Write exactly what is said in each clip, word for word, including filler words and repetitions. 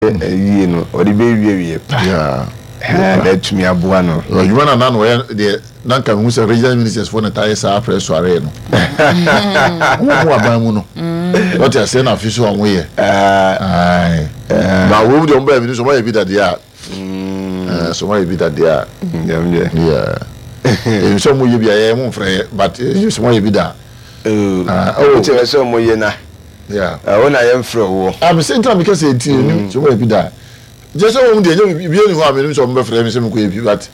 you know, or the baby. Yeah. Let me have one. You want to know where the Nanka who's a regional minister for the Thais are press soiree. What you're saying, official one way. Aye. Now, we don't baby, so why be that they are? So why be that they are? Yeah. Some will be a moon frame, but you why be that? Oh, so Moyena. Yeah. When I am from, I'm saying time because it's so why be that? Just so one day, you be only one minute of my friend, some could be, but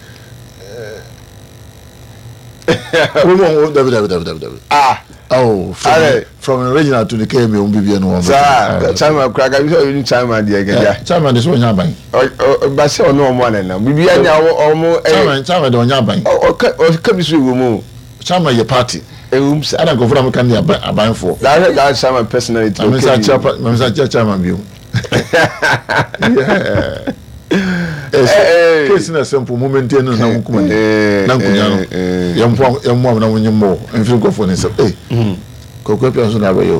ah, oh, from, from the original to the K M will be one. Sir, time of crack, I'm sure you time, my dear. Time this one, Yabai. But so no one, and now we are now almost a time on Yabai. Or come to move. Some of your party. I don't go from Candia buying for that. That's some personality. I'm such a view. Yeah. It's a simple moment in Nankuman. Young woman, when you more and feel go for this. Eh, Coco Piazon have you.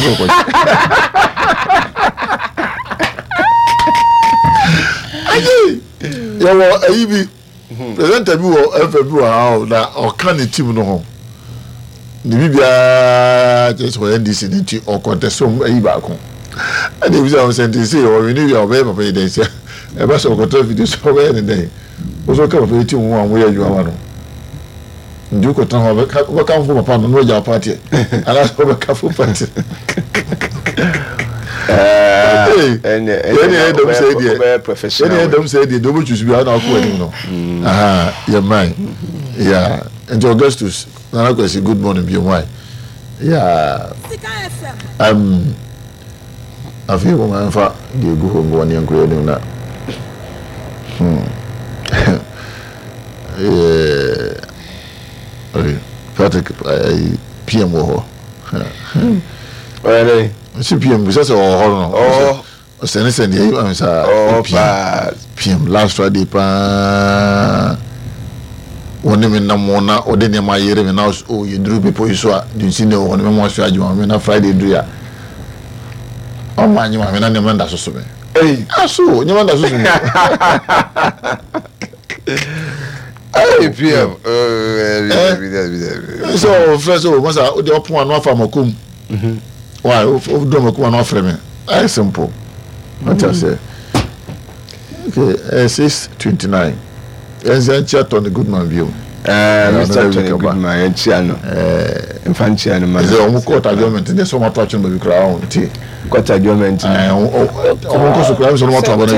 Yeah, A B. Present a view of February that or can the team no home. The Bibia just for N D C or contest some A back home. And if you sent to say, or we knew your baby for days, a bus of control videos for any day. Also, come for you one where you are one. You could tell what come from a partner, no your party, and that's for a couple party. And them say, dear, professional, them say, the double should be out of wedding. Ah, your mind. Yeah, and Augustus, now I say good morning, be why. Yeah, um. I feel woman for the go home one young girl doing that. Hmm. Yeah. Patrick, I P M wo. Well, she P M because oh oh. Send send you am say oh P M last Friday pa. One me na mo na ode ne ma yere me na oh you drew people so a you see no one me mo so adwuma me na Friday do ya. Oh man, you have any man that's so bad. Hey, I saw you man that's so bad. Hey, P M. So, first of all, once I the up one offer Mokum. Why, do Mokum offer me? Very simple. What I say? Okay, six twenty nine. There's a chat on the Goodman view. Uh, Mister Goodman, and Chiano. Uh, Infantiano, man. There's a court argument, and there's so much touching by the crown. Court argument. I almost crime so much about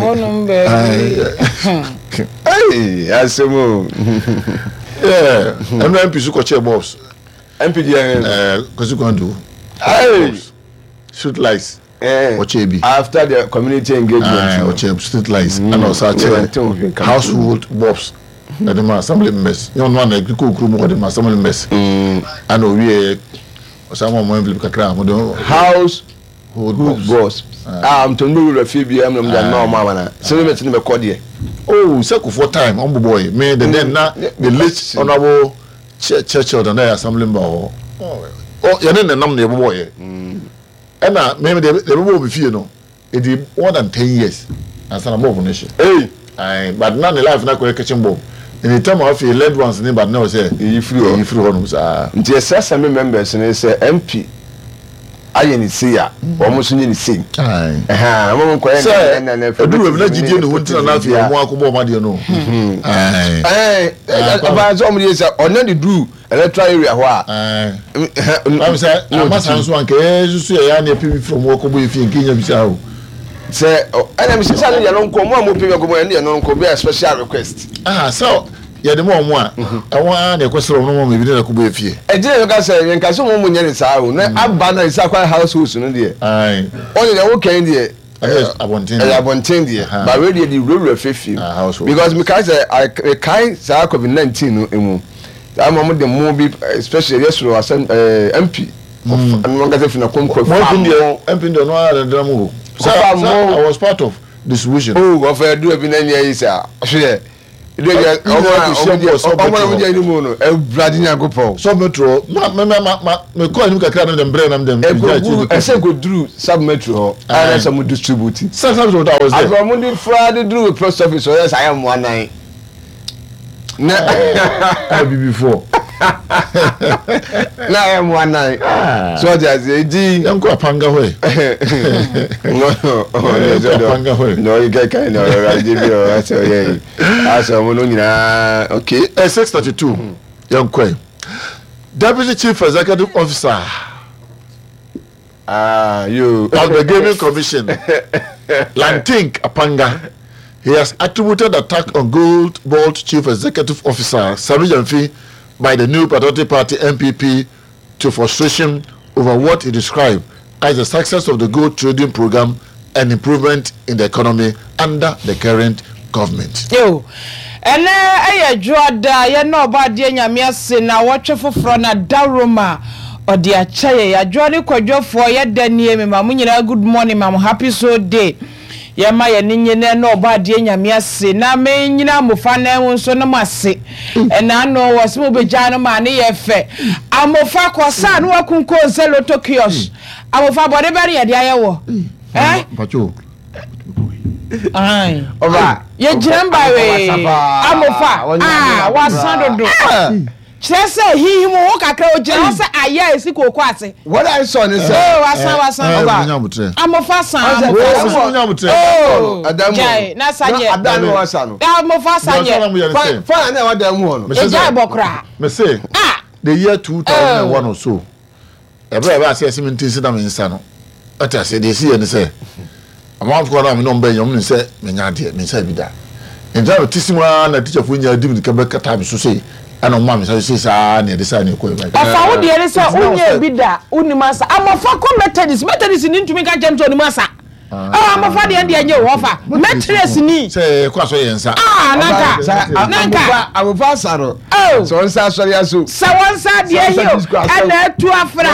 it. Hey, I say, yeah, I'm not M P Suko chair boss. M P D, uh, because you can do. Hey, shoot lights. Eh, after the community engagement, or street lights, and also household bulbs. That the assembly mess. You know, one cook room or the assembly mess. I know we someone more people house who boss. I'm to know the Phoebe. I'm not normal. So we met in the Cordier. Oh, circle for time, on boy. Me, the then not the list honorable Churchill and the assembly ball. Oh, you're in the number boy. And now, maybe they will be fear no. It is more than ten years as an above nation. Hey, I but none the life not catching bomb. In the time of your led ones, but now say you flew you flew on. The assembly members and they say M P. I ain't see ya. Almost in the same. Aye. Ah, I'm going to say, and I do let you do the winter and after you walk over, you know. Aye. About somebody is on the drew, and let's try area. Aye. I'm saying, I must answer one case. You see, I need people from walk away if you can. Say, and I'm saying, I don't come on, people go and don't come a special request. Ah, so. Yeah, the more one. I want a question of no one maybe I could be a few. I didn't say, and Castle Woman is out. I'm banner is quite households in India. Aye. Only the okay India. I want I want India. But really, the rural fifty household. Because because I kind of COVID nineteen. I'm among the movie, especially yesterday, was M P. And longer than a conquer. M P don't know the drum. So I was part of distribution. Oh, what I do every nine years. Sure. de ya omo omo je ni mu no e brade nyankopon so metro ma ma ma me ko anu kakra na dem bre na dem e say go through sub metro ho and some distribute sometimes what I was there I am the Friday through post office so yes I am one nine na I be before na I am one nine so just eji yanko apanga hoy no no apanga hoy no you get kind of right give you that's okay aso mo no nyina okay six thirty-two yanko Deputy Chief Executive Officer ah you of the Gaming Commission Lantink Apanga. He has attributed the attack on Gold Board Chief Executive Officer Sami Jamfi by the New Patriotic Party N P P to frustration over what he described as the success of the gold trading program and improvement in the economy under the current government. Yo, and I joda ya no bad nyame ase na wotwe foforo na daroma odi achaye ya jwani kwadwofo ya danie me mamu nyina good morning mam happy so day ya ma ya ninyene no bad nyame ase na me nyina mofa na hu so no mase na no wasimo beja no ma ne ye fe amofa kosa no wakunko zelo tokios amofa bode bari ya dia ye wo eh pacho ai oba ye jiramba we amofa ah wasandodo chese hi mu wo kakra o jira se aya esi kokko ase what I saw is oh wasan wasan oba amofa san amofa oh adam jai na sanye adam wasan no amofa sanye fa na wa dem ho no e jai bokra me say ah the year two thousand one or so ebe ebe ase ese mintin si da me nsa no ata se de si ye ne se amount ko na me no mbe yom ne se me nya de me nsa bi da enja tisimwa na teacher fu nya dim ka be kata me so sei ana mma me say sa na de sa na ko e ba afa wo de ere se unye bi da unimasa amofa ko methodist methodist ni ntumi ka jemto unimasa ah amofa de de anye wo fa methodist ni say ko aso ye nsa ah nanka nanka amofa saro oh so nsa sori aso se wonsa de hiyo ana atu afra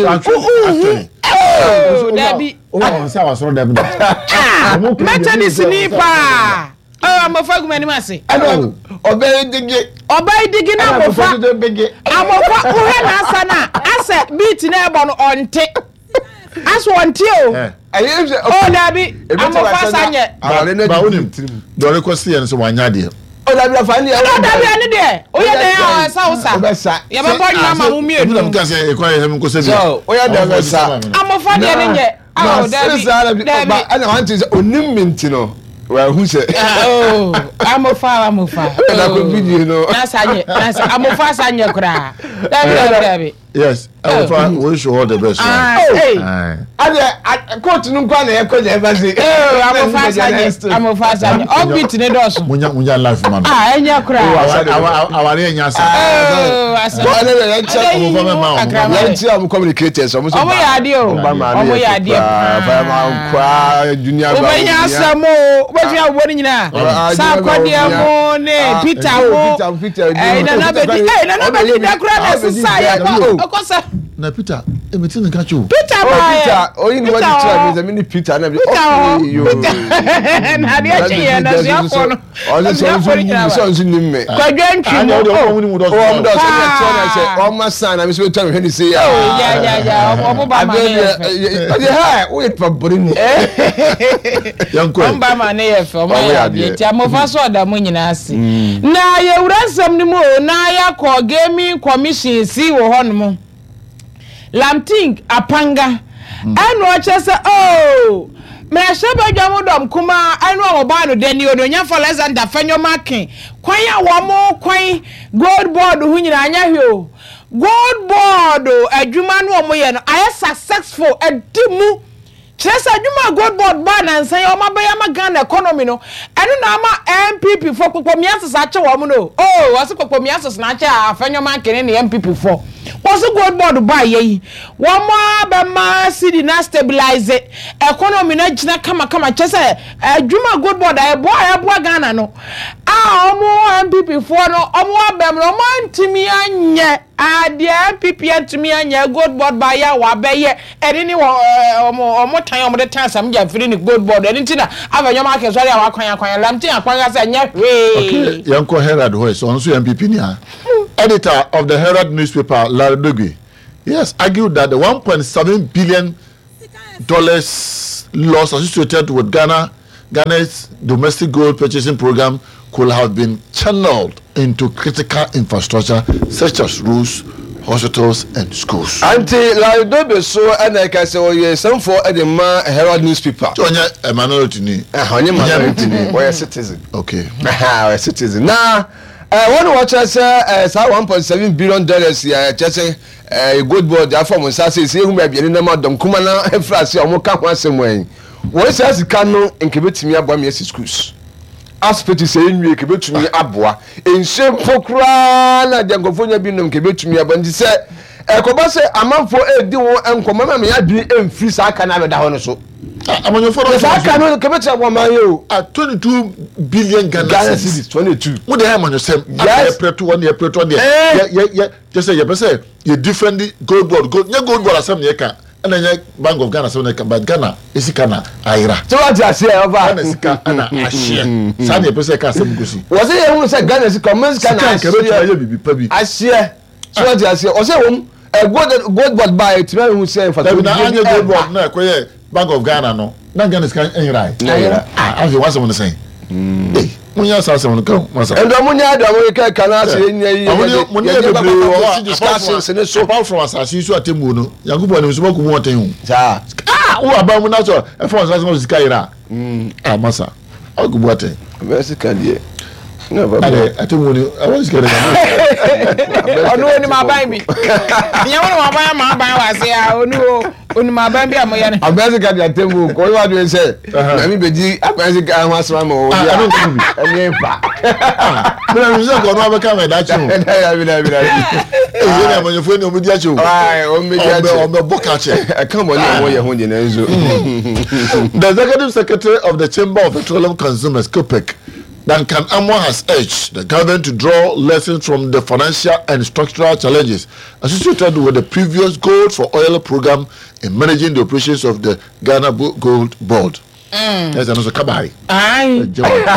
oh dabi oh nsa wa soro dabi methodist ni pa oh amofa gumani mase obey digi obey digi na amofa amofa uhe na asana ase beat na ebo no onte aso onte o ayi se oh dabi amofa sanye ba onim dole ko si en so wanya de o dabi afa ni o dabi ani de o ye de ya sa usa ya ba bo nyama ma mu edu mu ka se e ko ye mu ko se bi so o ye de sa amofa de ni nye ah dabi dabi ana want to onim minti no well who say oh amofa amofa na ko video no na sanye na sa amofa sanye kra dabi dabi yes amofa we show all the best ah hey ade court nu kwa na ye ko je ba say eh amofa sanye amofa sanye obit ne doso munya munya life man ah enya kra aware enya sa oh asa ade ye check amofa me ma ye check am communicators so mo so omo ya de o omo ya de ba ma kwa junior ba omo ya samo obi a wo ni nyina sa kwade mo ne peter mo eh na na be eh na na be da kra na sa ya okosa na peter emeti nka chu peter ba peter oyin what you try me the mini peter na be okay yo na dia che na sia fo no o so so so so ni me kwadwa ntwi mo o ni mo do o mo do so ya try na say o ma san na me so try me ni say ya ya ya ya o mo ba ma ne ha o yet pa bori ni yanko o ba ma ne ye fe o ma ya bi ti amofa so da mo nyina ase na ye wuransam ni mo na ya ko gaming commission si wo hono Lamting Apanga anu ochese oh me sheba dwamu dom kuma anu oba no dani odonya for Alexander Fanyo Makin kwan ya wo mo kwan gold board hu nyina anya hwe gold board adwuma no omo ye no aye successful edimu chese adwuma gold board ba na nsan ya omabe ya magana economy no enu na ama M P P for popomiasis ache wo mo no oh wase popomiasis na ache Fanyo Makin ne M P P for was a good board by ye. One more by my city na stabilize it. Economy na jina kama kama chese. A juma good board. A boy a boy Ghana no. ah omo M P P for no omo abem no man timi anye ade M P P antimi anye gold board ba ya wa beye eni ni omo omo tan omo de tan sam ja firi ni gold board eni tina abanyo ma ke so ya wa kwan kwan lamtin akwan ga se nya we okay yanko Herald ho so onso M P P ni ha editor of the Herald newspaper Ladogi yes argued that the one point seven billion dollars loss associated with Ghana Ghana's domestic gold purchasing program could have been channeled into critical infrastructure such as roads, hospitals, and schools. Auntie Ladobe so and I can say, oh yes, some for the man Herald newspaper. Onye a minority ni. Ah, onye minority ni. We are citizen. Okay. Ah, we are citizen. Now, I want to watch us uh one point seven billion dollars here. Just say a good board. Therefore, we say say who may be any number dom kuma na inflation omo ka ho asem wen. We say sika no nkebetimi abo am yes schools. Aspect say nwie kebetumi aboa enhye pokura na jangofonya bi nom kebetumi abo ndi se ekoba se amanfo edi wo enkoma ma me adwini emfiri sa aka na beda ho no so amanyofo no sa aka no kebetumi abo man yo at twenty-two billion Ghana cedis twenty-two mo de amanyosem aka preto one year preto one year ye ye just say ye be say you different gold board gold nya gold board asem ye ka ana nya Bank of Ghana asem ka but Ghana esika na aira so what you say over Ghana esika ana ahye sa na ye be say ka asem gosi was it you say Ghana esika men Ghana ahye ye bibi pa bi ahye so what you say o say won gold gold board buy it me who say for the anya gold board na koye Bank of Ghana no na Ghana esika enrai ah afi what's one say eh munya sa se won kan masa endo munya da mo ke kana se nya yi munya de bre o discussions ne so apart from asasi so atemu no yakubu ne so ba ku mo ten hu sa ah wo aba mu na so e fon sa so sika ira mm ah masa akubu aten be sika die na ba ale atemu ni awo sika ira onu oni ma ban bi nya won ma ban ma ban wa se a onu onu ma ban bi amoya ne abezi ka dia tembu ko wa do se na mi beji abezi ka ho asma ma o dia eni fa bra mi se ko no ba ka me da chu ya bi da bi da e ye na mo fo ni o mi dia chu ai o mi dia chu o me boka che e kan mo ni mo ye ho je na nzo the executive secretary of the Chamber of Petroleum Consumers COPEC Duncan Amo has urged the government to draw lessons from the financial and structural challenges associated with the previous Gold for Oil program in managing the operations of the Ghana Gold Board. Mm. Yes, and also Kabari. Aye.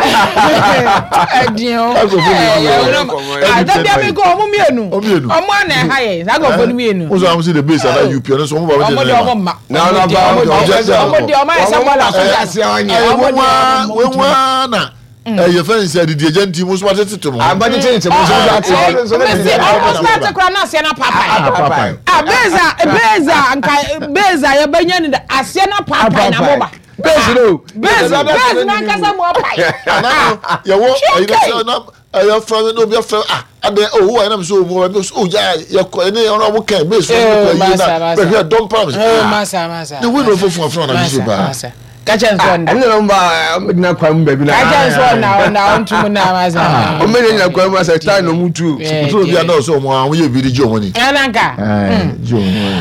Adio. I don't be go omo mienu. Omo na haye. I go for mienu. Ozo am see the base and U P no so mo ba. Omo de omo ma. Na na ba. Omo de omo esa mo la so ase onye. Omo wa we wa na. Eh your friend said the agent mo so what to mo. Am ba de change mo so so that. Omo start kra na ase na papa. Ah beza beza anka beza ye banya ni ase na papa na mo ba. Base no. Base base na kasa mo pai. Ya wo ayi na na ayi friend no be friend ah ade oh who am so mo be so ja ya ko ene ona mo kan base no ko yi na. Be here don promise. Eh masa masa. The window for for friend na bi so ba. Kachen so na. Ene no ba na kwa mu baby na. Kachen so na na ontum na masa. O me na kwa mu asa time no mutu. So bi na so mo an ye bi di jo mo ni. Ananka. Eh jo.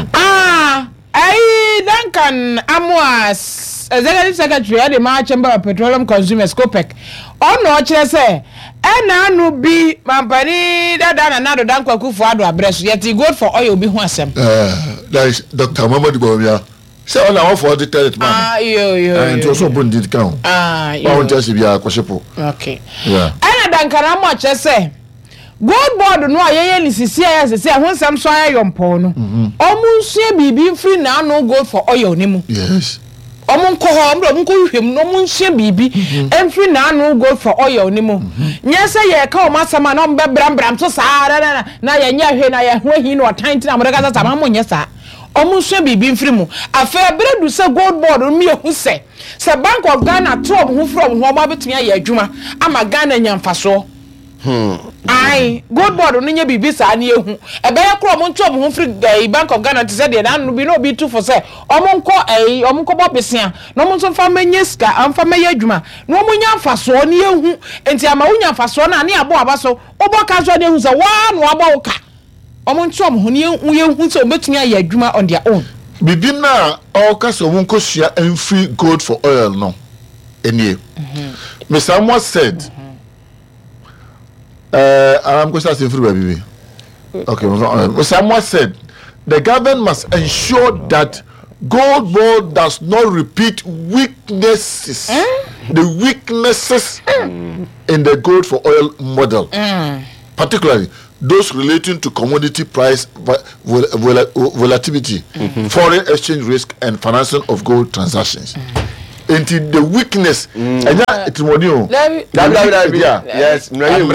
Ah, ai Duncan Amos Executive Secretary of the Chamber of Petroleum Consumers COPEC ono kire se ena anu bi mampani dada na nado dan kwaku fu ado abreso yeti gold for oil bi ho asem eh that is Doctor Mamadi Bawumia say all our for the territory man ah yo yo and to so bond dit kan ah yo ba won tell bia kwashepo okay yeah ena dan kana mo kire se gold board no ayeye ni sisi ayase se ho nsam so ayompo no omu nsie bibi free na no gold for oil ni mu yes omun ko ho mro mun ko hwem no mun hye bibi emfri na anu go for oil ni mu nyese ye ka o masama na mbe bram bram so saa na na ye nya hwe na ye ho hi no tan tin amre ka sa ma mun nyesa omun hye bibi mfri mu afa bredu se gold board mi ehu se se Bank of Ghana top hu from ho ma betumi aye adwuma ama Ghana nyamfaso hmm ai gold board no nya bibi sa na ehu ebe ye kro mo ntom ho free Bank of Ghana tse de na no bi no bi two for say omo nko eh omo nko bobesia no mo nso fa manyeska amfa maye adwuma no mo nya mfaso na ehu enti ama wo nya mfaso na na abo abaso oboka so na ehu se wa no abo ka omo ntom ho na ehu ehu se obetumi aye adwuma on their own bibi na o ka so mo nko sua free gold for oil no enie Mister Amos said Uh, I'm going to say free baby. Okay, uh, someone said the government must ensure that gold board does not repeat weaknesses, mm. the weaknesses mm. in the gold for oil model, mm. particularly those relating to commodity price vol vol volatility, mm-hmm. foreign exchange risk, and financing of gold transactions. Mm. Into the weakness, and that it's what you yes,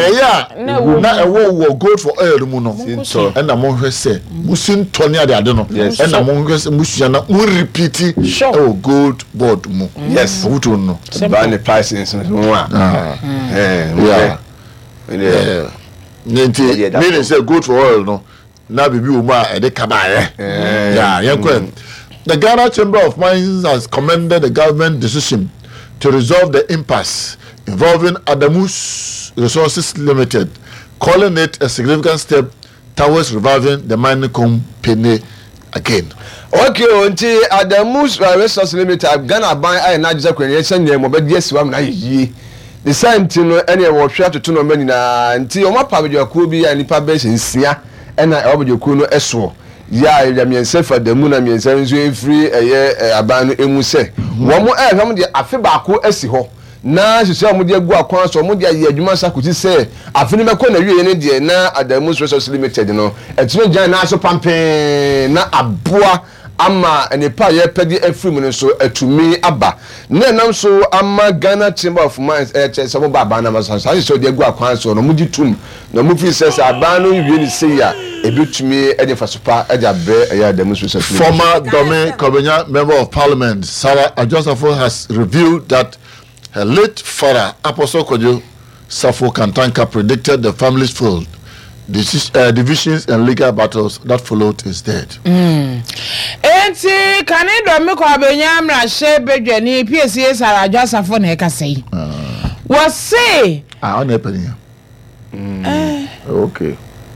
na ewo gold for oil mu no and na mo hwese musin tonia de ade no and na mo hwese musua na mo repeat oh gold board mu yes wuto no buy the prices no ah eh yeah nti meaning say gold for oil no na bibi o ma e de kaba eh yeah yankwen. The Ghana Chamber of Mines has commended the government decision to resolve the impasse involving Adamus Resources Limited, calling it a significant step towards reviving the mining company again. Okay, until Adamus Resources Limited, Ghana buy I na just creation name but yes wam na yi. The same thing any what share to two no many na until o ma pa be ku bi ya nipa be nsia e na e obo ku no eso. Ya ya miense fa da mu na miense nso efiri eye aban no emu se wo mo eh hwam de afi ba ko asi ho na hwehwe mo de agu akwan so mo de aye adwuma sakuti se afi ne mekọ na wie ne de na Adamus Resources Limited no etime gyan na so pampe na aboa ama enipa ye pedi efiri mu no so atumi aba na nam so ama Ghana Chamber of Mines eh che so mo ba ba na ma so so de agu akwan so no mo di tum na mo fi se aban no wie ni se ya ebitumi edefa super edabre eya Adamus Resources. Former Dome Kobenya member of parliament Sarah Ajosafo has revealed that her late father Apostle Kojo Safo Kantanka predicted the family's fall, uh, divisions and legal battles that followed his death. Mm. Enti kane Dome Kobenya mra she bedwani P S A Sarah Ajosafo na eka sei. Was say ah on happening. Mm. Okay.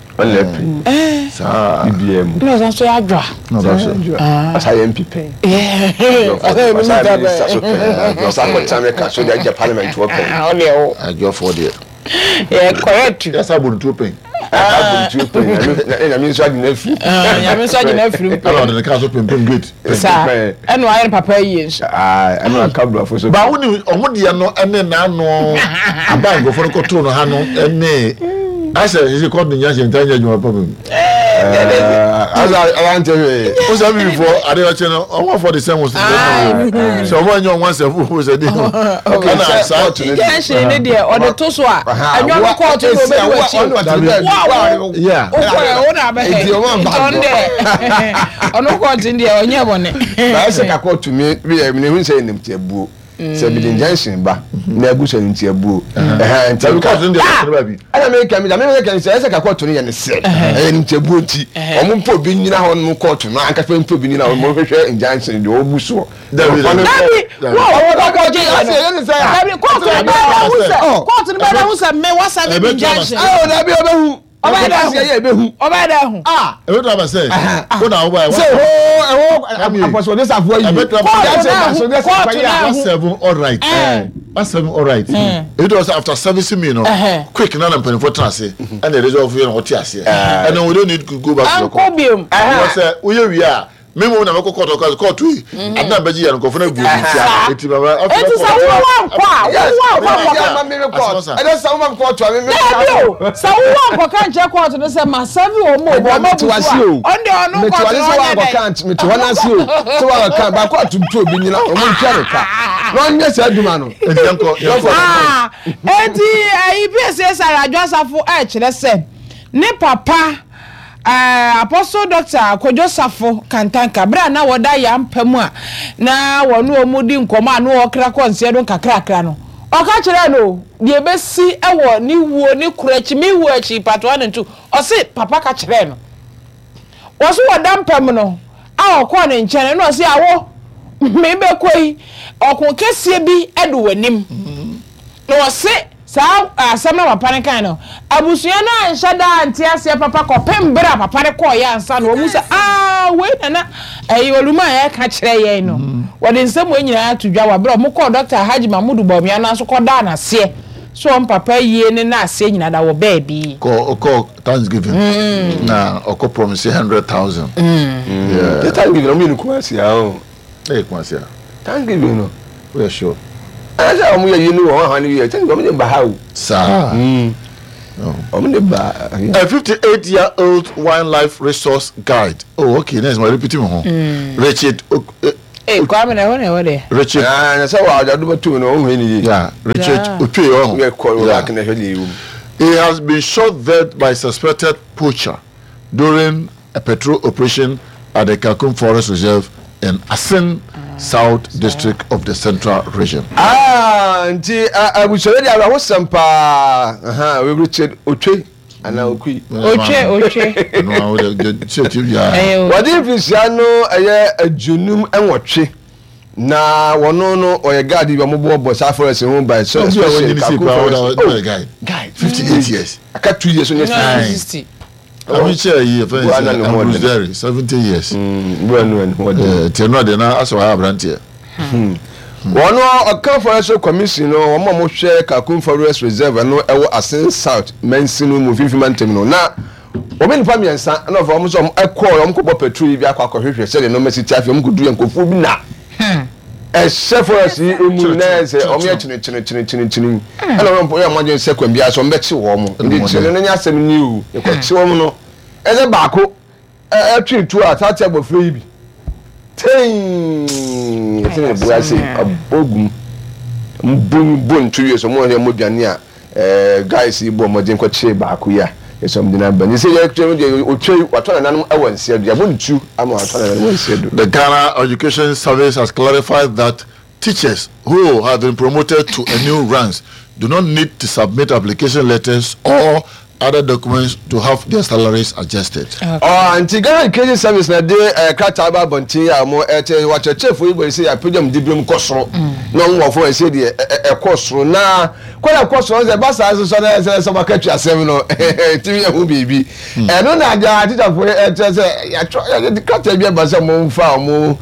Eh, sa B M. No, that's so adwa. No, that's so. Ah, as I M P pen. Yeah. No, sa ko time ka so dey parliament wo pen. Ah, ole o. Ajo for there. Yeah, correct. Yes, I would do pen. Ah, would do pen. Na me so adi na free. Ah, ya me so adi na free. I don't can so pen pen great. Sa. Enu ayen papa years. Ah, enu akabla for so. Ba woni omudi no ene na no. Aba go for ko to no ha no ene. I said, is it called the Yash and Tanya? You are problem. As I want to what's that before? I don't know. I want for the same was so when you want to who was a deal. Okay, I saw to the Yash in India or the Toswa. And you are called to go. Yeah. On no court in India on your one. I said, I called to me. We have been saying them to a boo. Se bi den junction ba na agusa ntia buo eh ntia bi ka so ndia ba bi ana me ka mi da me me ka se se ka court no ye ne se eh ntia buo ti omo mpo bi nyina ho no court no anka fe mpo bi nyina ho mo hwehwe injunction de obuso da bi wo wo ko je ase ye ne se da bi court no ba husa court no ba husa me wasa be injunction ah da bi obehu oba da se ye ebehu oba da hu ah e do ba say ko na oba say ho e ho apostle this afọ yi seven all right eh seven all right it was after servicing me no quick na na pen for trance and the result of you know what you say and we don't need to go back to the court I say we we are me mo na me court court court we adna beji ya nko funa bu tia eti baba eti sa wo wan kwa wo wan me court I don't say man court me sa wo wan kwa kan je court no say ma serve o mo bo ma bu on de onu court no wan kwa kan me to wana si o so wan kan ba court tu obi nyina o mo tia ka no nya sa aduma no eti nko ah eti I P S A Sarah Ajosafo e kire se ne papa Uh, Apostle Doctor Kojo Safo Kantanka bra na woda ya mpamu a na wonu omudi nkoma na okra konse do kakrakra no oka kire no de besi ewo ni wuo ni kurachi mi wuo achi part one and two o se papa ka kire no wo so woda mpamu no a okọ ne nkyene no o se awo me be koi okun kese bi edo wanim no o se sa asama papa ne kan no abusua na anhyada antiase papa ko pembra papa ne ko ya ansa no mu se ah we na ayi oluma ya ka kire ye no wode nsem we nyina atudwa wa bra mo ko Doctor Haji Mahmoud Bawumia na so ko da na se so on papa ye ne na ase nyina da wo baby ko ko Thanksgiving mm. na oko promise one hundred thousand mm. yeah the Thanksgiving no mean kwasi ah o eh kwasi ah Thanksgiving no we sure I say omo ye you know one hundred years think omo dey ba how sir mm. no omo dey ba a fifty-eight year old wildlife resource guide oh okay next my repeat me mm. Richard uh, eh kwa me na wona wona Richard ah na say wa adu batu no o heni yeah Richard Opie oh we call back na heli he has been shot dead by suspected poacher during a patrol operation at the Kakum Forest Reserve in Asin uh, South uh, District of the Central Region. Ah, nti I will show you the Wasampa. Aha, we Richard Oche. And now Oche Oche. No, the city ya. What if you say no a junum and watch? Na wono no o ye guard bi mo bo boss forest home by so especially guy guy fifty-eight years aka two years on sixty I'm sure you for very seventy years mm bueno en mo de te no de na aso ha brantie wono aka forest commission no wo mo hwe Kakum Forest Reserve no e wo Asin South Mensinu mu fifi mantem no na obi nipa miensa na of am so e call am ko bo petrol bi akwa akwa se de no mesiti afi am ko du enkofu bi na a chef for us emu na se o me chini chini chini chini chini ana ro mpo ya mwaje se kwam bia so mbe chi wo mo ndi chini no nya asem ni u e ko chi wo mo no e ze baako e twi tu atati agbofre yi bi ten tin bu ase abogum mbun bun tu yeso mo he moduane a eh guys yi bo mo je nko chi baako ya yeso mdina ba ni se ye twi de o twi wato na nanum awansi adu ya bontu ama wato na awansi adu. The Ghana Education Service has clarified that teachers who have been promoted to a new ranks do not need to submit application letters or other documents to have their salaries adjusted. Okay. Oh, anti Ghana Education Service na de Krataba bonti ya mo ete wa chefo ibo se ya pejam dibrim kosoro no nwo fo se de e kosoro na kwala kosoro ze basa so so na se so makatwa asem no timi ya hu bibi e no na ja teacher fo ete se ya Krataba bia basa mo mfa mo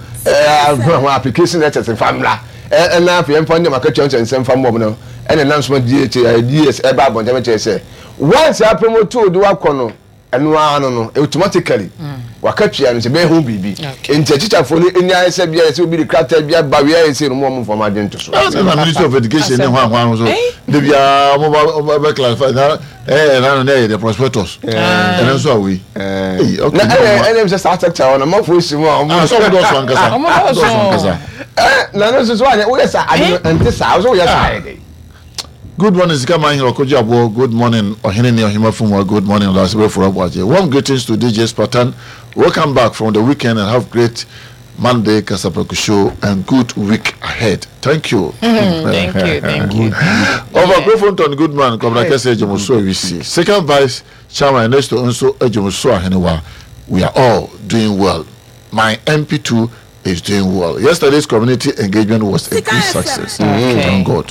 eh application letters famla e na fe mfa ne makatwa nsem fa mo no e na nanso di D S e ba bonta me che se once I promote to do akono enu anu no automatically wakatwa no se be hu bibi enti teacher for eni aye se bia se obi di Krataba bia ba we aye se no mo mo formal agent so na Ministry of Education ne hwan hwan so de bia mo ba clarify na eh na no the prospectus and so we eh okay na eh em se start sector na mo fo si mo ah so do so ankasa do so ankasa eh na no so so anya we say anti sa so we say good morning, Zikama Okojiabo. Good morning, Ohineni Ohimafumwa. Good morning, Lasbe Furabuaje. Warm greetings to D J Spartan. Welcome back from the weekend and have great Monday Kasapaku show and good week ahead. Thank you. Mm-hmm. Thank you, thank you. Over Grofonton, good man. Komrakese Ejomuso we see. Second Vice Chairman next to Unso Ejomuso Ahenewa. We are all doing well. My M P two is doing well. Yesterday's community engagement was a great success. Okay. Thank God.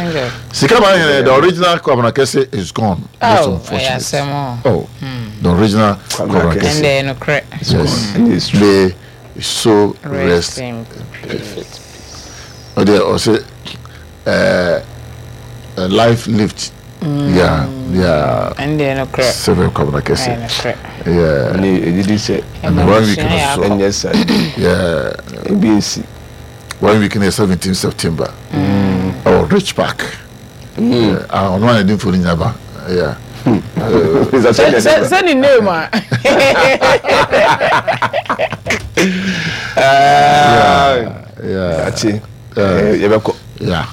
Sikama, the original Kwabrakese is gone. That's oh, unfortunate. Yes, oh, hmm. The original Kwabrakese. And then no correct. Yes, it's they is so rest. Oh, they also uh, uh, life lived. Mm. Yeah, yeah. And then no correct. Several Kwabrakese. Yeah. And he did say. And one week also. Yes, sir. Yeah. A B C. One week in the seventeenth September. Mm. Oh, Rich Park. Mm. Uh, on one I didn't for Nyaba. Yeah. Send the name. Yeah. Yeah. That's it. Yeah.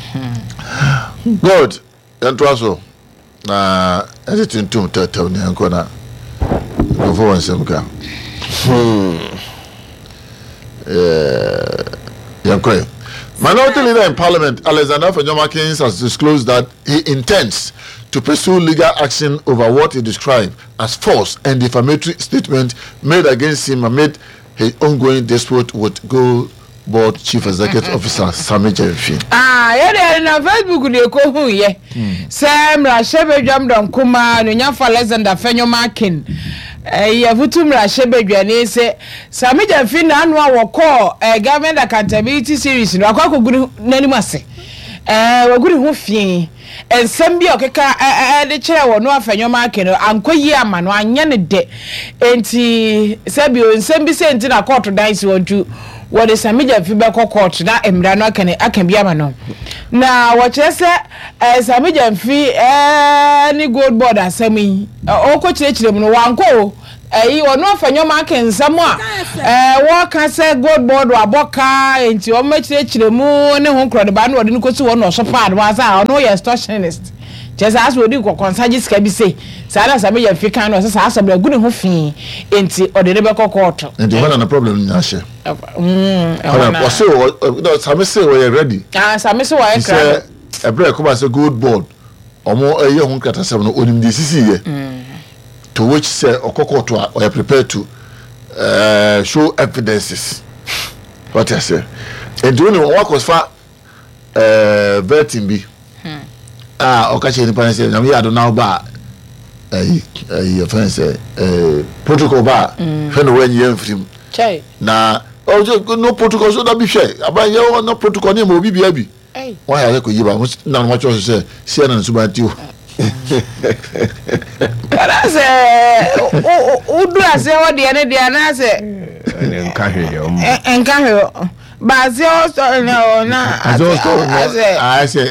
Good. And also, uh, editing to tell me, I'm gonna go for one semka. Hmm. Yeah. Minority leader in Parliament, Alexander Fenjomakins, has disclosed that he intends to pursue legal action over what he described as false and defamatory statement made against him amid his ongoing dispute with Gold Board Chief Executive Officer Sammy Gyamfi. Ah, yeah, na Facebook de ko hu ye. Sam Rashebe Jamdom Kuma no nya for Alexander Fenjomakin. Eh ya vutum Rashebe Dwane se Sammy Gyamfi na anu a wo call eh government accountability series no akwa koguru nanimu ase. eh waguri ho fie ensem bi okeka eh de kire wo no afanyoma akeno ankoyi ama no anya ne de enti sabi ensem bi se enti na court dance wontu wo de samija fi be court na emra no akane akan bi ama no na wo chese eh samija fi eh ni gold board asemi o ko kire kire mu no wanko eh ono afanyoma akensam a eh wo ka se gold board aboka enti o ma kire kire mu ne ho krode ba no de nkosi wo no so pa wa sa ono ye extortionist just as we do konsaji ska bi say sa na samija fi kan no sa asabra gune ho fi enti o de ne be court enti wana na problem nya she mm wana o say no samese we ready ah samese we e kra e break come as a gold board omo eye ho nkata sem no onim di sisi ye to which say okokoto a or prepared to uh, show evidences what I say and do you work was far uh vetting be hmm. ah okache ni pan say na me ado now ba eh eh offense eh protocol ba fe no when you film chai na oh no protocol so that be share aban ye no protocol ni mo bibia bi eh why are ko yiba na no cho say say na suba ti o Kana se o do ase o de ne de na se enka hwe o enka hwe ba se o so na na ase ase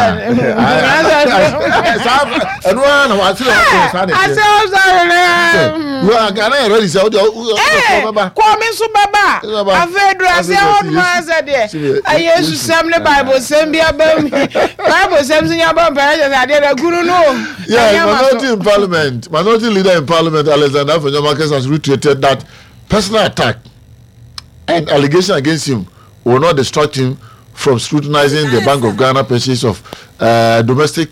ase anu na wa se o so na ase o so na you are gonna ready so do baba ko mi so baba afedu ase o ma se de ayesu sam ne bible sam bia ba mi bible sam sin ya ba pa ya de da guru no yeah minority in parliament minority leader in parliament Alexander Afenyomakes has reiterated that personal attack and allegation against him will not distract him from scrutinizing the Bank of Ghana purchase of uh, domestic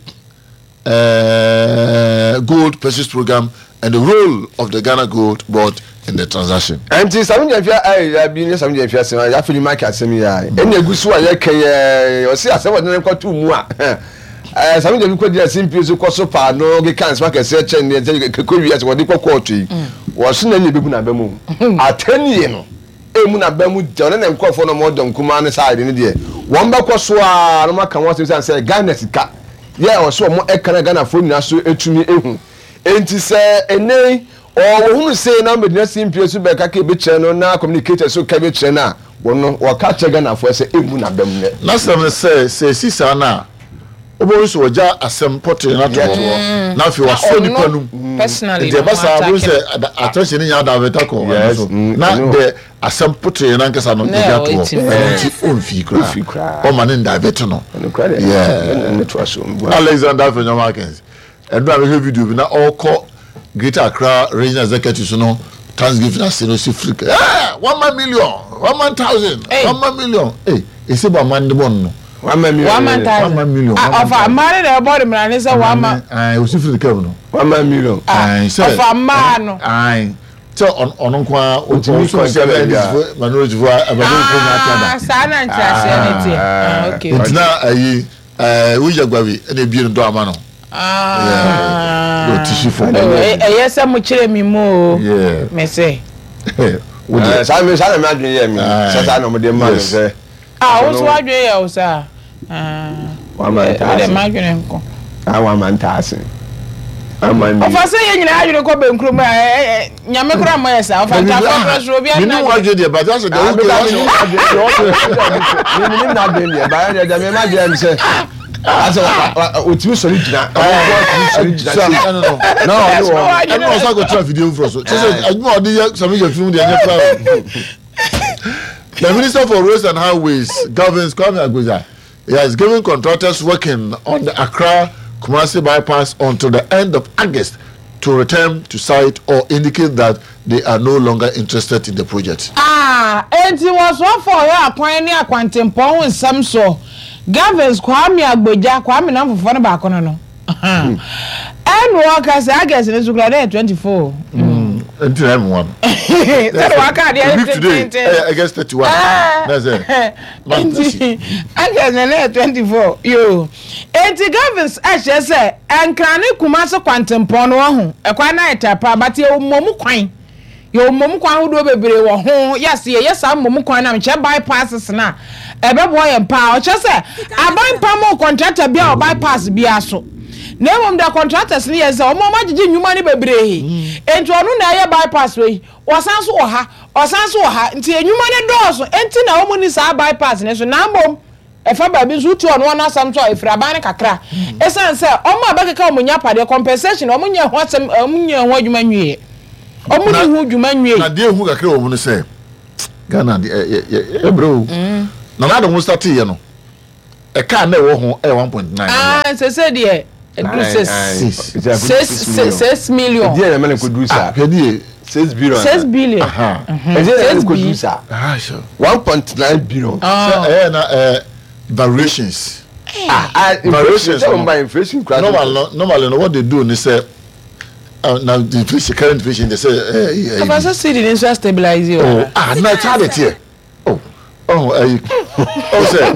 uh, gold purchase program and the role of the Ghana Gold Board in the transaction. And this I mean if you I be in some if you say I feel like asemi ya enya gusu a ye kan o se asem wadene kwa tu mu a eh some dey ko dey simple so koso pa no ge kan sma ka se chen ne ko wi ase wodi kwa court yi wo so na nye bebu na bamu atenie no emu na bamu jone na nkofo no mo don kuma ne side ne de won ba koso a no maka won say say Ghana sika ye o so mo e kan Ghana fo nyina so etumi ehu enti se ene o wo hunu say na medina simple so be ka ke be che no na communicator so ka be che na wono wo ka che Ghana fo say emu na bamu ne na some say say sisa na obo so oja asem potre na to na fi wa so nipa nu personally the basa obo say attention ni ya da beta ko na the asem potre na nkasa no ya to o onfi kra o man nda beto no yeah Alexander Afenyomakes and na we video bi na all call Greater Accra Regional Executive so no Thanksgiving as no Africa ah one million one thousand one million eh e se ba man de bon no one million one million of a man the body man is a one man I was free the cable one million I of a man I so on on kwa o so seven minority for abadon ko na tada sana ntia ah okay it's na ayi eh we jagwawi na bi no do ama no ah no tissue for eh yes am kire mi mo yeah me say eh sa me sa me adwen ye mi sa sa no me de ma say ah o so adwen ye o sa ah wa man ta de ma adwen nko ah wa man ta asin amani o fa say ye nyina adwen ko be nkro ma nyame kra ma yesa o fa ta fa so bi na ni wa je de ba ta so de o ke ni ni na adwen ye ba ya de me ma je mi say asa otimi so rigina o otimi so rigina no no no no no so go try video for so say adwo odi some your film dey anya plan. The Minister for Roads and Highways, Governs Kwame Agbodza, he has given contractors working on the Accra-Kumasi bypass until the end of August to return to site or indicate that they are no longer interested in the project. Ah, and he was one for her appointing a quantum pound some so. Governs Kwame Agbodza, Kwame Nam for back on no. And workers, I guess, in the twenty-four. Until everyone. That work out today. I guess thirty-one. That's it. I guess twenty-four. You. And the governors, as you say, and Krani Kumasi quantum pono, a quite night, but you momu quine. yo mom kwa hodo bebre wo ho yes ye yes am mom kwa na mche bypasses na ebe bo ye pa o che se aban pa mo contractor bia o bypass bia so na mom da contractors ni yes o mo magigi nwuma ni bebre he enti onu na ye bypass we osan so o ha osan so o ha nti enwuma ne dozo enti na o mo ni sa bypass ne so na mom efa ba bi zu tu ono na sam so efra ban kakra esan se o mo abakeka o mo nya pade compensation o mo nya ho asem o mo nya ho adwuma nwie omu ni hu dwuma nwie na de hu kakra omu no say Ghana de e bro na na do start ye no e ka na e wo ho e one point nine ah se se de e do six million de na me ko do sa hedi six billion six billion aha e de na ko do sa ah sure one point nine billion eh na eh variations ah variations on by inflation normal normally no what they do ni say Uh, now the inflation, current inflation, they say, eh, uh, uh, see the interest stabilize you. Oh, ah, no, it's hard here. Oh, oh, uh, oh, say,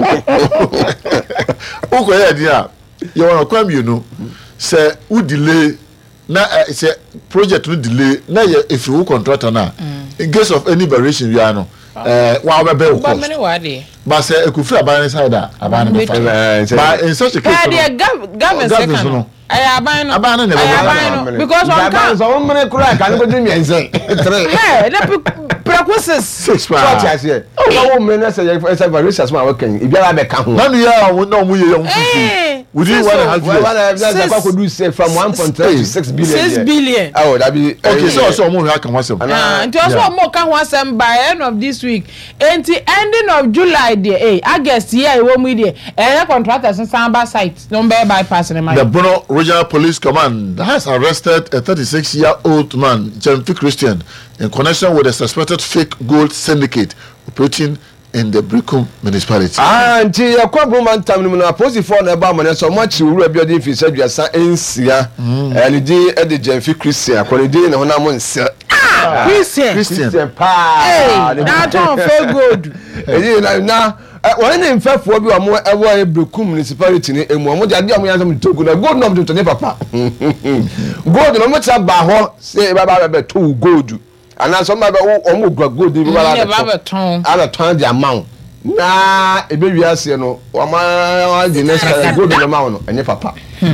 oh, yeah, dear, you want to come, you know, say, who delay, now, it's a project will delay, now, if you contract now, in case of any variation, you know, uh, wow, my bell, but say, I could feel about inside that, about but in such a case, government second. I abandon abandon abandon because one can so one minute crack can go do me and say three hey let prerequisites six part church here oh one minute say you say various man working e biara be ka ho na ya wo na mu ye yom fufu we didn't want to have you one have that could do say from one point three to six billion six billion oh that be okay so so mo ha kan wasem ah nti so mo kan wasem by end of this week enti ending of July there eh August here e wo mu there eh contractors in Samba site no be bypass na the Bono Regional Police Command has arrested a thirty-six-year-old man, Jemfi Christian, in connection with a suspected fake gold syndicate operating in the Brikum municipality. Ah, nti yakwa broman tam ni na posi for na ba mo so much wura bi odi fi sadua san ensia. Eh ni di e de Jemfi Christian, ko ni di na hona mo nsia. Ah, Christian. Christian pa. Hey, na ton fake gold. Eh na na when in fact for be omo e wo Brikum municipality ni emu omo de ade omo yan some togo na gold no to ne papa gold no mo tsa ba ho say ba ba be to gold ana so ma be omo gwa gold bi ba ba ton ala ton the amount na e be wiase no o ma the next gold no ma no enye papa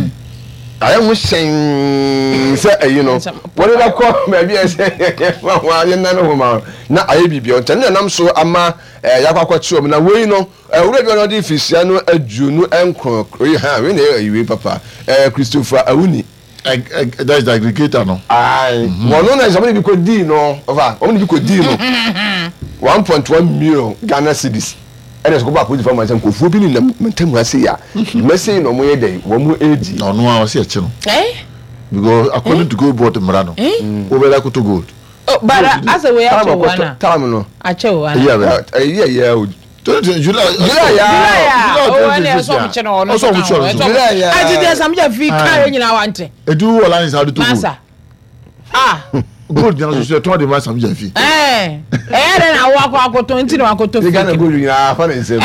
I am saying say you know what did I call maybe I say wa ye na no ma na aye bibia on na nam so ama yakwa chuom na we no wura bi no di fisia no adunu enkro yi ha we na yi papa eh Christopher Awuni that is the aggregator no ai wono na somebody bi ko di no over omni bi ko di no one point one million Ghana cedis ene so ko ba ko di fa ma san ko fu bi ni na mentamu ase ya message no mo ye dey wo mo edi no no a se eche no eh because according to gold board mrano o be like to gold oh but as a way out of one time no a che one yeah yeah yeah July July yeah oh and so much no no so much July I did there some ya fi car nyina wante edu wala is how to gold ah gold na so to the man some ya fi eh eh na wa kwa akoto nti na akoto fi Ghana gold nyina fa na nsem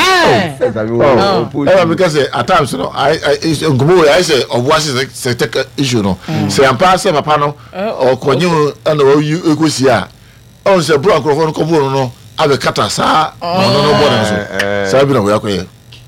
oh because at times no I ngomo I say of what is the take issue no say am pass papa no o konyu na o ekosi a on say bro akrofo no kobo no abe kata sa no no board so sa bi na we akoye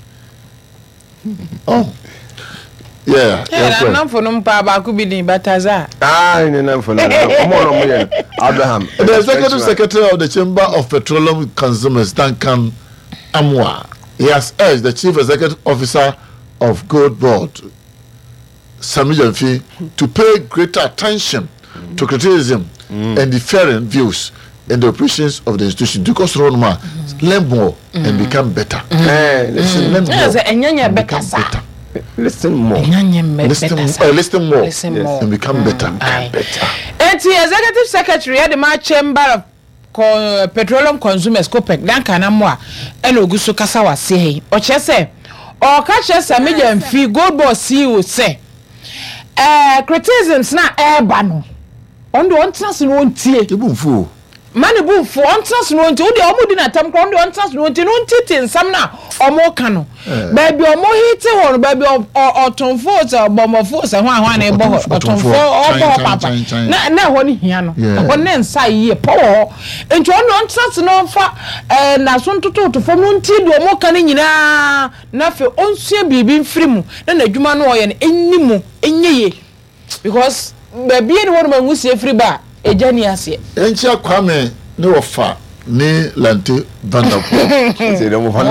oh yeah yeah na for no pa ba ku bi ni bataza ah ni na for na omo no mo ye Abraham the executive secretary of the Chamber of Petroleum Consumers Duncan Amwa he has urged the chief executive officer of Gold Board Sami Jemfi to pay greater attention mm. to criticism mm. and different views in the operations of the institution because Ronma mm. learn more mm. and become better. Mm. Eh, listen, mm. learn more. Yes, and and become better. Listen more. Listen, uh, listen more. Listen yes. more. And become mm. better. Become better. And the executive secretary at the Chamber of Co- Petroleum Consumers Copec Duncan Amwa and Ogusu Kasawa say or chese or catch us a medium fee Gold Board C E O say uh criticisms na air bano on the one chance in one tea Ebunfu mani bu for on trans no nti wo de omo di na tam kro de on trans no nti no ntiti nsam na omo ka no ba bi omo hiti ho ba bi otonfo so bomofo so ho ho na ebo otonfo obo papa na na ho ni hia no ho ne nsa yie po ho nti on trans no fa eh na so ntoto to fam no nti de omo ka ne nyina na fe onsua bibi mfirimu na na adwuma no oye no ennimu enyeye because ba bi ni won ma ngusie free ba ejani ase enchi akwame ne wofa ne lante vandapo say dem wofa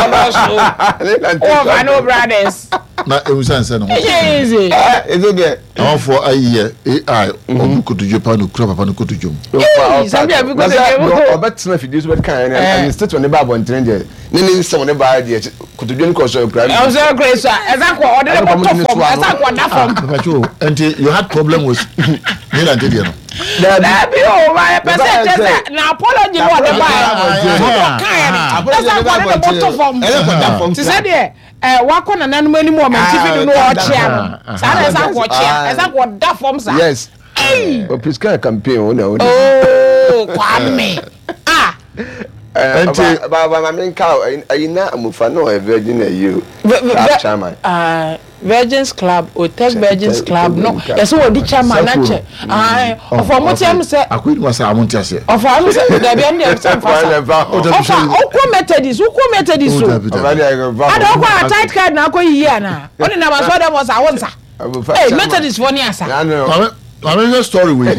oh no brothers na emusan se no easy ah ezo ge awfo ayiye ai obukodujo pa no kura papa no kodujo sabi abi ko de obetina fidie so bet kan and state on the bible on trend there ne ne nsem ne ba de kodujo ni ko so kura I was so crazy ezako ode le bottom form ezako da form pacho and you had problem with ne lante there no that be oh my person just na apology no the bible apology the bottom form ti say there eh wako na nanu mani mo ma tifi no o chia no sa na esa ko chia esa ko da form sa yes o prescribe campaign o na o oh kwame ah enti baba ma men ka ayina amufa no e virgin you chairman ah Virgins Club or Tech Virgins Club no yes what the chairman na che ah of am tiam say akwiri ma sa amontia se of am say da bi am dey say fasa of okwo methodist okwo methodist so ada okwo tight card na akọ yi ana oni na ma so dem was awonsa eh methodist for ni asa I mean the story we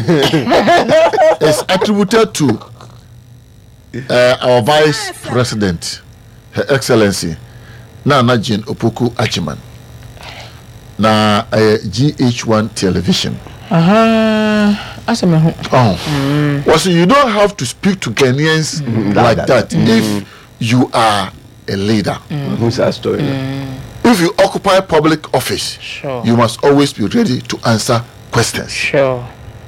is attributed to uh, our vice president Her Excellency Nana Jane Opoku Achiman na uh, G H one television. Uh-huh. Asame ho. Oh. Mm. Well, so you don't have to speak to Ghanaians mm, like that, that. Mm. if you are a leader. Mm. Who's that story? Mm. If you occupy public office, sure. you must always be ready to answer questions. Sure.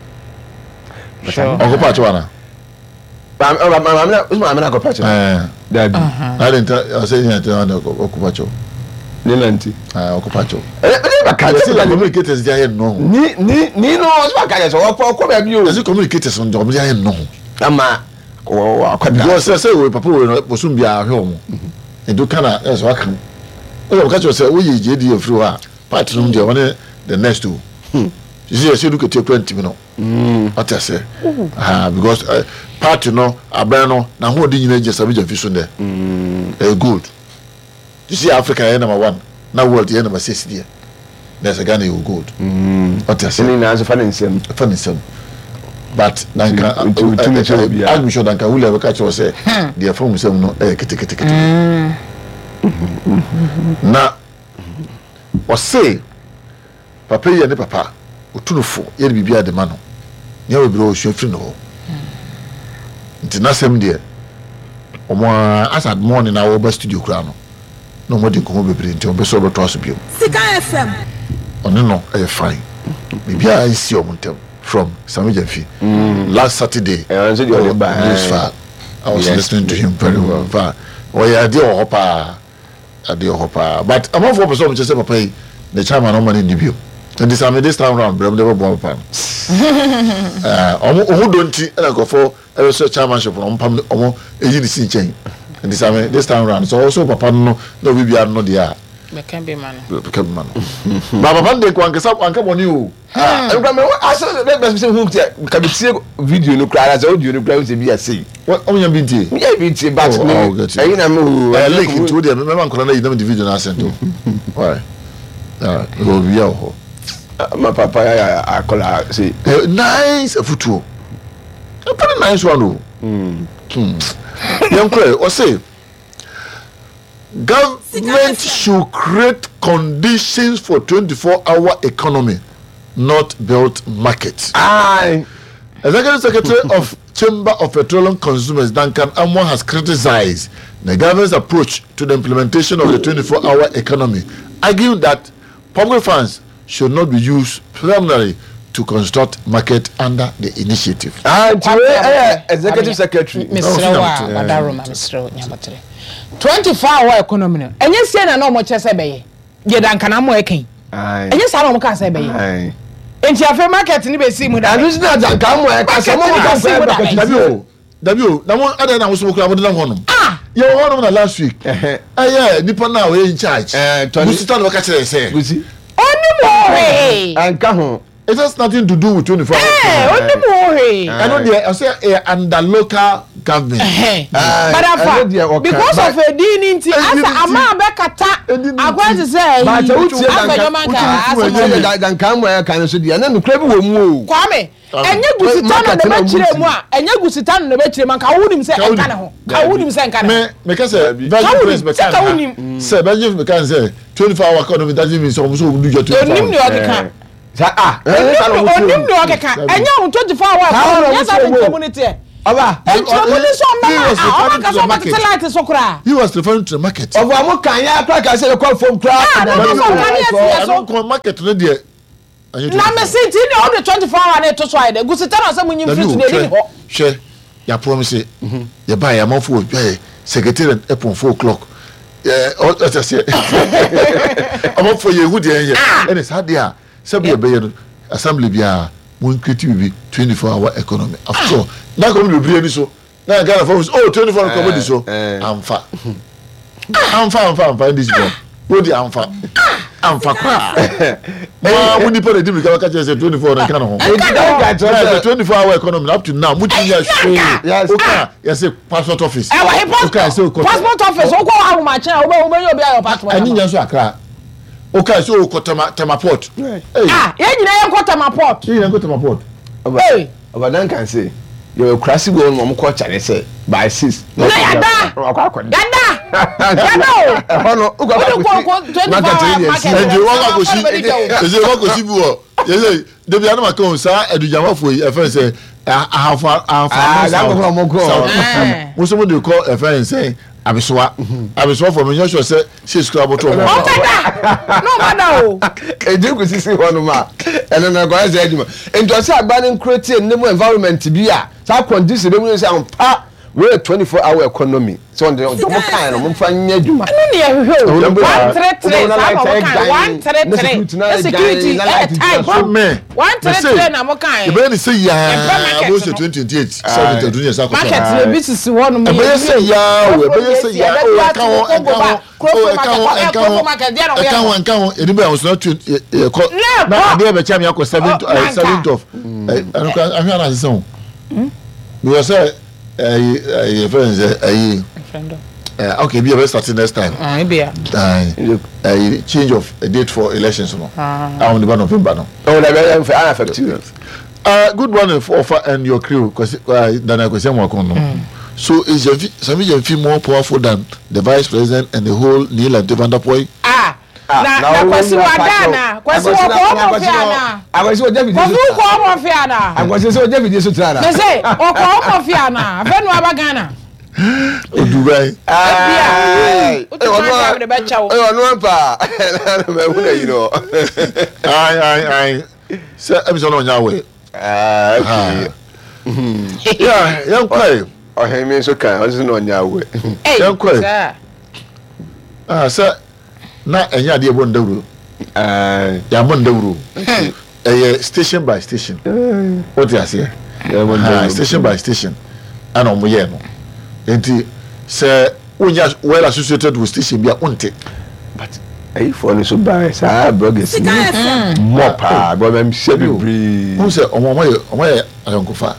Sure. Occupy Chwana. I'm I'm I'm not I'm not occupy Chwana. That I didn't I say you occupy Chwana. Nilanti ah okupacho eh ba ka se la communicators dia no ni ni ni no so ka so wo ko ba bi o se communicators on job dia no ama ko akwada go se se we papa we no posum bia ahwe omo edu kana so aka o ka cho se wo yi je di ofru ha part no dia one the next two you see se du ke take twenty no mm ata se ah because uh, part no abran no na ho di nyina je sabi je fi so there mm eh good. You see, Africa is number one. Now world is number six there. There's a Ghana you good. Mm. What I say? Any answer funny sim. Funny sim. But Nanka, I'm sure Nanka will ever catch us say, "Dear from some no eh kete kete kete." Na, o say, Papa ye ne papa, utunufo ye bibi ade mano. Nye we bro hwe firi no. Nti na sem there. Omo asad morning na wo ba studio kra no. No more than come bebre nti obeso obeto asubio Sika F M ono no e fine bibi a isi omuntem from Samijamfi last Saturday I answered your by I was yes. listening to him very well fa o ya de o hopa ade o hopa but among for person say papa yi the chairman no money ni bio and this am this time round bro dey bo papa eh omo omo donti na go for e so chairmanship no pam omo eyi ni sin chen. And this time, this time around, so also Papa no, no we be are not there. Be can be man. Be can be man. But Papa dey kwanka sa kwanka boni o. Ah, e kwa me I say let me say who can be see video no cry as audio no cry say be a say. What o yan bi tie? Me be tie but no. E na me I link into there me man kola na yidam the video na send o. Why? Ah, go be o. My papa I call say nice futuo. A pretty nice one o. Hmm. Young Clay, or say, government should create conditions for twenty-four hour economy, not build markets. Aye. Executive Secretary of Chamber of Petroleum Consumers, Duncan Amwa, has criticized the government's approach to the implementation of the twenty-four hour economy, arguing that public funds should not be used primarily to construct market under the initiative. And uh, executive secretary Mister Wadaroma Mister Nyabotre twenty-four hour economy enye sie na no mo chese beye ye dan kana mo eken ai enye sa na mo ka se beye ai enti afa market ni be si mu da anu na dan kan mo eka se mo ka se mo da bi o W na mo ada na wo so kura mo de na ho no ah ye wo no na last week eh eh nipa na we in charge eh Busita no ka kire say Busi oni mo he anka ho. It has nothing to do with twenty-four hours. Eh, oni mo he. I know there I say uh, under local government. Eh. But afa because of a dininity asa ama be kata agwa say. But you tie asa dan kan mo ya kan so dia na nukra bi wo mu o. Kwame enye Busita no de be kire mu a enye Busita no de be kire man ka wonim say enka na ho. Ka wonim say enka na. Me me ka say value praise me kan. Say value me kan say twenty-four hour economy that means so so do your twenty-four. Onim ni o kan. Sa ah onim no okeka enya on twenty-four hours yes I'm community aba entromuni so mama ah ka so market light so kura he was referring to the market of am kan ya kra ka say the call from kra I don't call market no there na me say ti ni all the twenty-four hours na to so ai de Busita na say munyim fit na ni ho she ya promise ya buy ya mafo eh secretary upon four o'clock eh o say am for you who there here and it's hard there Sabi be assembly bia won create bi twenty-four hour economy after na come be ni so na Ghana for oh twenty-four hour comedy so amfa amfa amfa amfa this one wo di amfa amfa kwa ma woni pe dey ka ka say twenty-four na Ghana ho twenty-four hour economy up to now muti ya show okay you say passport office okay so passport office o ko ha ma cha o be o be yo be your passport ani nya so akra okay so ko tema tema port ah ye nyina ye ko tema port ye nyina ko tema port eh oba dan kan say you crazy go on mo ko chare say by six na yada yada yada e hono ko ko twenty-four market e je wa ko si e je wa ko si bu o ye say de bia na ma ko sa edujama fo e fa say ahafa ahafa ah mo mo ko mo so mo de ko e fa say abiswa abiswa for me sure say she scrap bottle no matter no matter o e dey go sisi hono ma ene na go say eduma ento say agba create nemu environment bi a sa condition dem no say ampa we twenty-four hour economy so on the mo kan no mo fa nya eduma no ne ehwe one three three sa mo kan one three three security type me one three three na mo kan e be ni say ya bo say twenty twenty-eight seven to dunia sa ko market le business wono mo e be say ya we be say ya o kan o kan o kan o kan o kan o kan o e ni be o so e ko na be be cham ya ko seven to seven of anu kan ahia na se o we say eh eh friends eh friend eh okay be better starting next time ah e be eh change of a date for elections no ah on the November no oh na be affect you uh good morning for offer and your crew cause dan I go say mo kon no so is your some you feel more powerful than the vice president and the whole Neil and Vanderpoy ah na na kwesi wadana kwesi wo ko mo fiana akwesi wo David ko ko mo fiana akwesi so David so trana me say o ko mo fiana afenu abagana odubai ah o to ma de be chawo eh onu pa na me hu na you know ai ai ai se ebiso no nya we ah okay yeah yan kwai o he me so kan o so no nya we yan kwai ah se na enya de bo ndawro eh ya bo ndawro eh station by station what you say ya bo ndawro station by station ana omo ye no enti se unya well associated with station bia unte but eh for no so by sa bloggers mo pa bo mem se bibri who say omo omo ye omo ye ayonkofa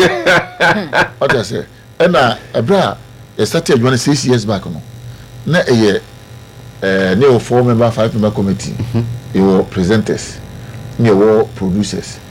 what you say ena ebra e started adwon six years back no na eh eh ne o four member five member committee you presenters you producers